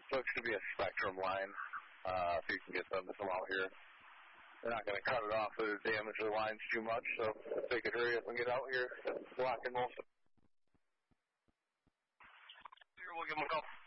So it should be a Spectrum line, if you can get them to come out here. They're not going to cut it off or damage the lines too much, so if they could hurry up and get out here, block and most of it. We'll give them a call.